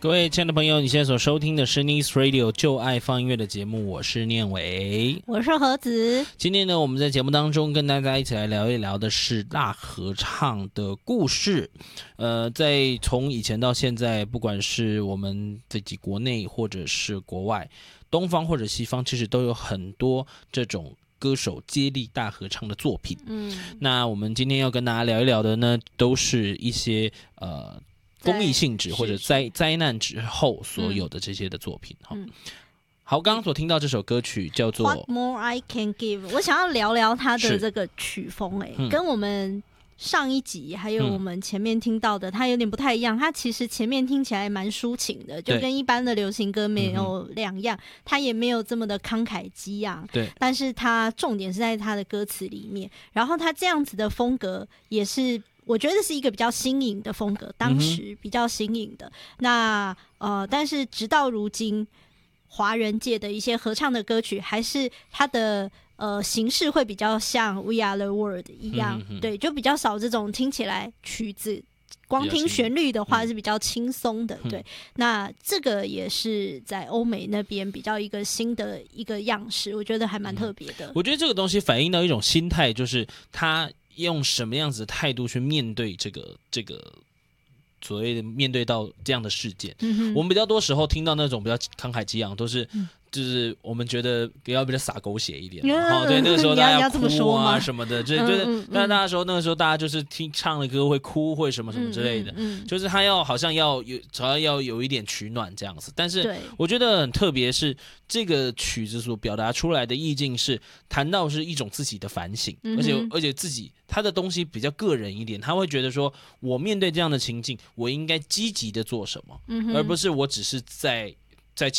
各位亲爱的朋友，你现在所收听的是 Nice Radio 就爱放音乐的节目，我是念伟， 我是何子。 今天呢，我们在节目当中跟大家一起来聊一聊的是大合唱的故事。在从以前到现在，不管是我们自己国内或者是国外，东方或者西方，其实都有很多这种歌手接力大合唱的作品。那我们今天要跟大家聊一聊的呢，都是一些公益性质或者灾难之后所有的这些的作品。好，刚刚所听到这首歌曲叫做 What More I Can Give， 我想要聊聊它的这个曲风，跟我们上一集还有我们前面听到的它有点不太一样。它其实前面听起来蛮抒情的，就跟一般的流行歌没有两样，它也没有这么的慷慨激昂， 对， 但是它重点是在它的歌词里面，然后它这样子的风格也是我觉得是一个比较新颖的风格，当时比较新颖的。那但是直到如今，华人界的一些合唱的歌曲，还是它的形式会比较像 We Are the World 一样，对，就比较少这种听起来曲子光听旋律的话是比较轻松的，对。那这个也是在欧美那边比较一个新的一个样式，我觉得还蛮特别的。 我觉得这个东西反映到一种心态，就是他用什么样子的态度去面对这个所谓的面对到这样的事件。我们比较多时候听到那种比较慷慨激昂，都是就是我们觉得比较洒狗血一点，对，那个时候大家要哭啊什么的，就是但那时候那个时候大家就是听唱的歌会哭会什么什么之类的，就是他要好像要有一点取暖这样子。但是我觉得很特别是这个曲子所表达出来的意境是谈到是一种自己的反省，而且自己他的东西比较个人一点，他会觉得说我面对这样的情境，我应该积极的做什么，而不是我只是在